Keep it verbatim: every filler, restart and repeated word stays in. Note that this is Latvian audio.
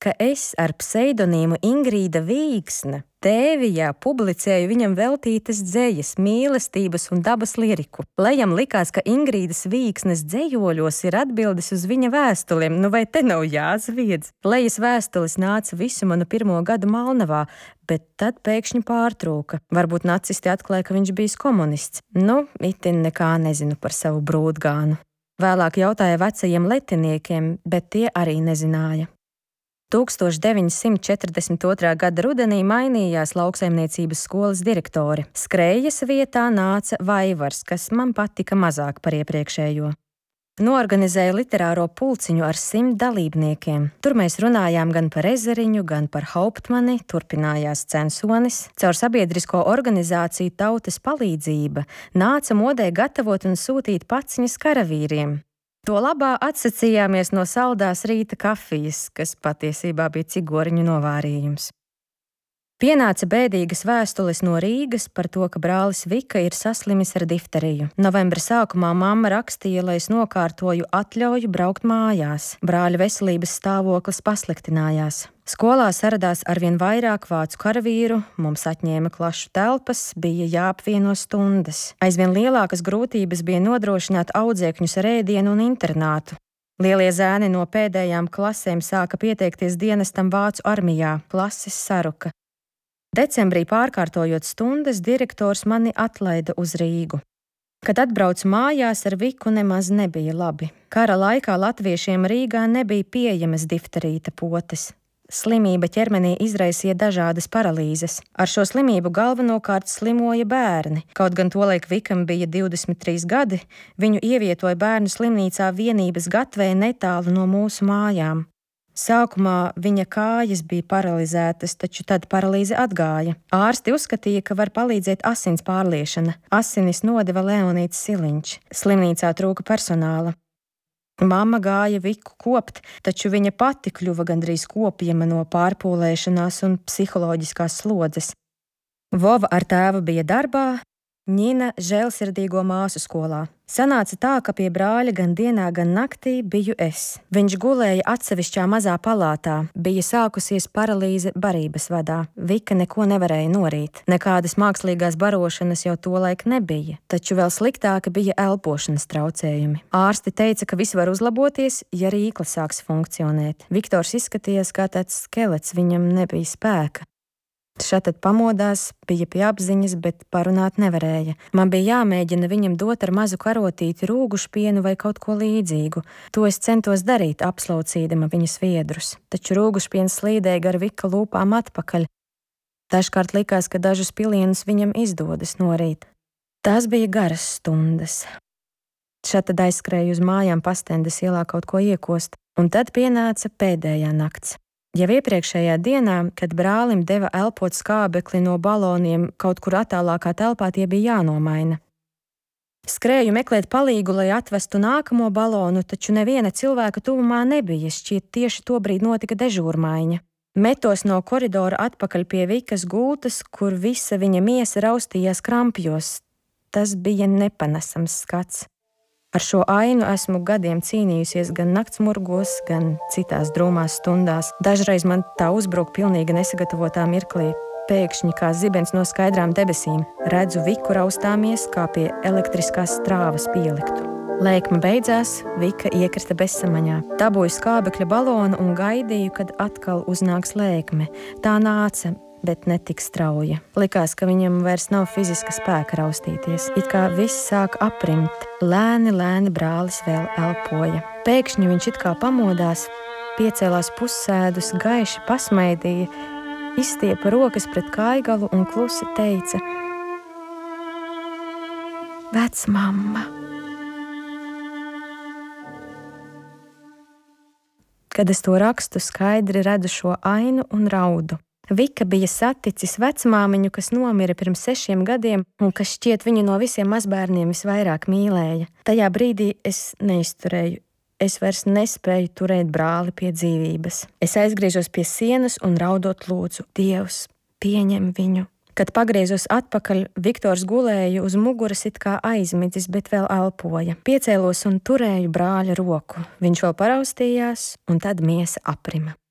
ka es ar pseidonīmu Ingrīda Vīksne Tēvijā publicēju viņam veltītas dzejas, mīlestības un dabas liriku. Lejam likās, ka Ingrīdas Vīksnes dzejoļos ir atbildes uz viņa vēstuliem, nu vai te nav jāzviedz? Lejas vēstules nāca visu manu pirmo gadu Malnavā, bet tad pēkšņi pārtrūka. Varbūt nacisti atklāja, ka viņš bijis komunists. Nu, itin nekā nezinu par savu brūdgānu. Vēlāk jautāja vecajiem letiniekiem, bet tie arī nezināja. tūkstoš deviņi simti četrdesmit otrā gada rudenī mainījās lauksaimniecības skolas direktori. Skrējas vietā nāca Vaivars, kas man patika mazāk par iepriekšējo. Noorganizēja literāro pulciņu ar simt dalībniekiem. Tur mēs runājām gan par Ezeriņu, gan par Hauptmani, turpinājās censonis. Caur sabiedrisko organizāciju Tautas palīdzība nāca modē gatavot un sūtīt paciņas karavīriem. To labā atsacījāmies no saldās rīta kafijas, kas patiesībā bija cigoriņu novārījums. Pienāca bēdīgas vēstules no Rīgas par to, ka brālis Vika ir saslimis ar difteriju. Novembra sākumā mamma rakstīja, lai es nokārtoju atļauju braukt mājās. Brāļa veselības stāvoklis pasliktinājās. Skolā saradās arvien vairāk vācu karavīru, mums atņēma klašu telpas, bija jāapvieno stundas. Aizvien lielākas grūtības bija nodrošināt audzēkņus ar ēdienu un internātu. Lielie zēni no pēdējām klasēm sāka pieteikties dienestam vācu armijā, klases saruka. Decembrī pārkārtojot stundas, direktors mani atlaida uz Rīgu. Kad atbraucu mājās, ar Viku nemaz nebija labi. Kara laikā latviešiem Rīgā nebija pieejamas difterīta potes. Slimība ķermenī izraisīja dažādas paralīzes. Ar šo slimību galvenokārt slimoja bērni. Kaut gan tolaik Vikam bija divdesmit trīs gadi, viņu ievietoja bērnu slimnīcā vienības gatvē netālu no mūsu mājām. Sākumā viņa kājas bija paralizētas, taču tad paralīze atgāja. Ārsti uzskatīja, ka var palīdzēt asins pārliešana. Asinis nodeva Leonīts Siliņš. Slimnīcā trūka personāla. Mamma gāja Viku kopt, taču viņa pati kļuva gandrīz kopjama no pārpūlēšanās un psiholoģiskās slodzes. Vova ar tēvu bija darbā, Ņina žēlsirdīgo māsu skolā. Sanāca tā, ka pie brāļa gan dienā, gan naktī biju es. Viņš gulēja atsevišķā mazā palātā, bija sākusies paralīze barības vadā. Vika neko nevarēja norīt. Nekādas mākslīgās barošanas jau tolaik nebija, taču vēl sliktāka bija elpošanas traucējumi. Ārsti teica, ka viss var uzlaboties, ja rīkla sāks funkcionēt. Viktors izskatījās kā tāds skelets, viņam nebija spēka. Šatad pamodās, bija pie apziņas, bet parunāt nevarēja. Man bija jāmēģina viņam dot ar mazu karotīti rūgušpienu vai kaut ko līdzīgu. To es centos darīt, apslaucīdama viņa sviedrus. Taču rūgušpiens slīdēja gar Vika lūpām atpakaļ. Dažkārt likās, ka dažus pilienus viņam izdodas norīt. Tās bija garas stundas. Šatad aizskrēju uz mājām Pastendes ielā kaut ko iekost, un tad pienāca pēdējā nakts. Jau iepriekšējā dienā, kad brālim deva elpot skābekli no baloniem kaut kur attālākā telpā, tie bija jānomaina. Skrēju meklēt palīgu, lai atvestu nākamo balonu, taču neviena cilvēka tuvumā nebija, šķiet tieši tobrīd notika dežūrmaiņa. Metos no koridora atpakaļ pie Vikas gultas, kur visa viņa miesa raustījās krampjos. Tas bija nepanesams skats. Ar šo ainu esmu gadiem cīnījusies gan naktsmurgos, gan citās drūmās stundās. Dažreiz man tā uzbruk pilnīgi nesagatavotā mirklī. Pēkšņi kā zibens no skaidrām debesīm. Redzu Viku raustāmies, kā pie elektriskās strāvas pieliktu. Lēkme beidzās, Vika iekrita bezsamaņā. Dabūju skābekļa balonu un gaidīju, kad atkal uznāks lēkme. Tā nāca, bet ne tik strauja. Likās, ka viņam vairs nav fiziska spēka raustīties. It kā viss sāk aprimt. Lēni, lēni brālis vēl elpoja. Pēkšņi viņš it kā pamodās, piecēlās pussēdus, gaiši pasmaidīja, izstiepa rokas pret kājgalu un klusi teica: Vecmamma! Kad es to rakstu, skaidri redzu šo ainu un raudu. Vika bija saticis vecmāmiņu, kas nomira pirms sešiem gadiem un kas šķiet viņu no visiem mazbērniem visvairāk mīlēja. Tajā brīdī es neizturēju. Es vairs nespēju turēt brāli pie dzīvības. Es aizgriežos pie sienas un raudot lūdzu: Dievs, pieņem viņu. Kad pagriezos atpakaļ, Viktors gulēja uz muguras it kā aizmidzis, bet vēl elpoja. Piecēlos un turēju brāļa roku. Viņš vēl paraustījās, un tad miesa aprima.